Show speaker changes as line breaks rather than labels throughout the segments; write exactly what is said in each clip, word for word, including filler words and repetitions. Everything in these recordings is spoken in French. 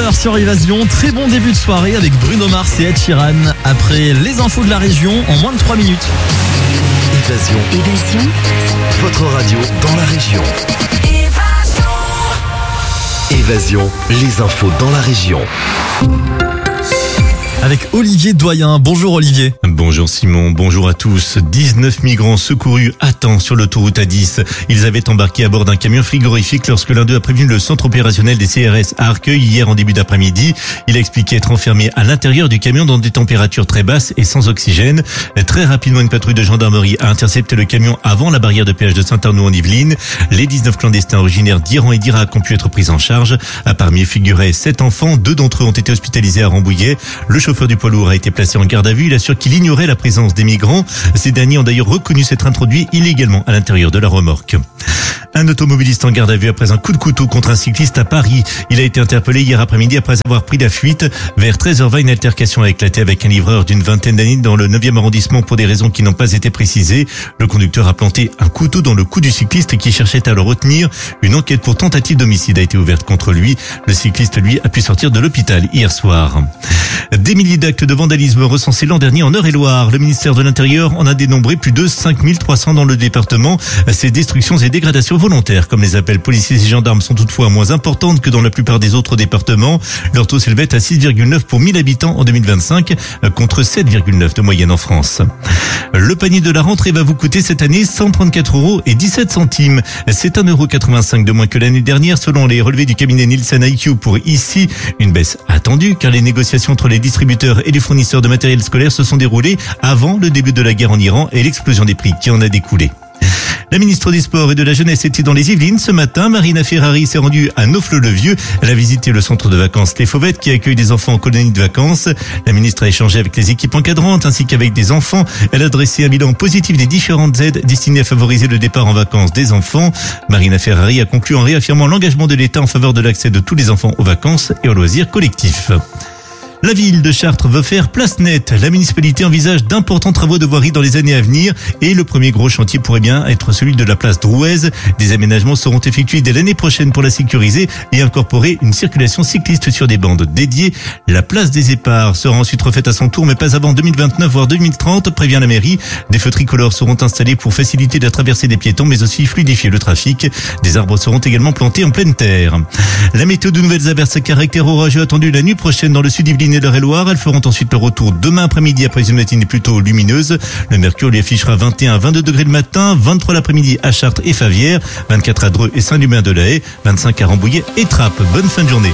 heures sur Évasion. Très bon début de soirée avec Bruno Mars et Ed Sheeran. Après les infos de la région en moins de trois minutes.
Évasion.
Évasion.
Votre radio dans la région.
Évasion.
Évasion, les infos dans la région.
Avec Olivier Doyen. Bonjour Olivier.
Bonjour Simon, bonjour à tous. dix-neuf migrants secourus à temps sur l'autoroute A dix. Ils avaient embarqué à bord d'un camion frigorifique lorsque l'un d'eux a prévenu le centre opérationnel des C R S à Arcueil hier en début d'après-midi. Il a expliqué être enfermé à l'intérieur du camion dans des températures très basses et sans oxygène. Très rapidement, une patrouille de gendarmerie a intercepté le camion avant la barrière de péage de Saint-Arnaud en Yvelines. Les dix-neuf clandestins originaires d'Iran et d'Irak ont pu être pris en charge. Parmi eux figuraient sept enfants, deux d'entre eux ont été hospitalisés à Rambouillet. Le chauffeur du poids lourd a été placé en garde à vue. Il assure qu'il ignorait la présence des migrants. Ces derniers ont d'ailleurs reconnu s'être introduits illégalement à l'intérieur de la remorque. Un automobiliste en garde à vue après un coup de couteau contre un cycliste à Paris. Il a été interpellé hier après-midi après avoir pris la fuite. Vers treize heures vingt, une altercation a éclaté avec un livreur d'une vingtaine d'années dans le neuvième arrondissement pour des raisons qui n'ont pas été précisées. Le conducteur a planté un couteau dans le cou du cycliste qui cherchait à le retenir. Une enquête pour tentative d'homicide a été ouverte contre lui. Le cycliste, lui, a pu sortir de l'hôpital hier soir. Des milliers d'actes de vandalisme recensés l'an dernier en Eure-et-Loire. Le ministère de l'Intérieur en a dénombré plus de cinq mille trois cents dans le département. Ces destructions et dégradations volontaires, comme les appels policiers et gendarmes, sont toutefois moins importantes que dans la plupart des autres départements. Leur taux s'élevait à six virgule neuf pour mille habitants en deux mille vingt-cinq, contre sept virgule neuf de moyenne en France. Le panier de la rentrée va vous coûter cette année cent trente-quatre euros et dix-sept centimes. C'est un euro quatre-vingt-cinq de moins que l'année dernière selon les relevés du cabinet Nielsen I Q pour ici. Une baisse attendue car les négociations entre les distributeurs et les fournisseurs de matériel scolaire se sont déroulées avant le début de la guerre en Iran et l'explosion des prix qui en a découlé. La ministre des Sports et de la Jeunesse était dans les Yvelines ce matin. Marina Ferrari s'est rendue à Naufle-le-Vieux. Elle a visité le centre de vacances Les Fauvettes qui accueille des enfants en colonie de vacances. La ministre a échangé avec les équipes encadrantes ainsi qu'avec des enfants. Elle a dressé un bilan positif des différentes aides destinées à favoriser le départ en vacances des enfants. Marina Ferrari a conclu en réaffirmant l'engagement de l'État en faveur de l'accès de tous les enfants aux vacances et aux loisirs collectifs. La ville de Chartres veut faire place nette. La municipalité envisage d'importants travaux de voirie dans les années à venir et le premier gros chantier pourrait bien être celui de la place Drouez. Des aménagements seront effectués dès l'année prochaine pour la sécuriser et incorporer une circulation cycliste sur des bandes dédiées. La place des Éparts sera ensuite refaite à son tour mais pas avant deux mille vingt-neuf voire deux mille trente, prévient la mairie. Des feux tricolores seront installés pour faciliter la traversée des piétons mais aussi fluidifier le trafic. Des arbres seront également plantés en pleine terre. La météo de nouvelles averses à caractère orageux attendues la nuit prochaine dans le sud d'Yvelines et l'Eure-et-Loire. Elles feront ensuite le retour demain après-midi après une matinée plutôt lumineuse. Le mercure lui affichera vingt et un à vingt-deux degrés le matin, vingt-trois l'après-midi à Chartres et Favières, vingt-quatre à Dreux et Saint-Lumin-de-la-Haye, vingt-cinq à Rambouillet et Trappes. Bonne fin de journée.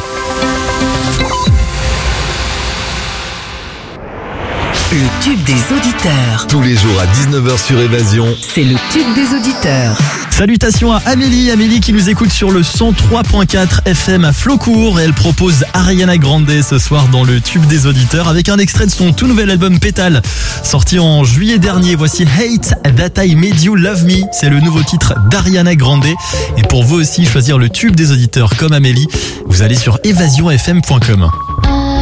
Le tube des auditeurs.
Tous les jours à dix-neuf heures sur Évasion.
C'est le tube des auditeurs.
Salutations à Amélie, Amélie qui nous écoute sur le cent trois virgule quatre F M à Flaucourt. Elle propose Ariana Grande ce soir dans le tube des auditeurs avec un extrait de son tout nouvel album Pétale, sorti en juillet dernier. Voici Hate That I Made You Love Me. C'est le nouveau titre d'Ariana Grande. Et pour vous aussi choisir le tube des auditeurs comme Amélie, vous allez sur évasion f m point com.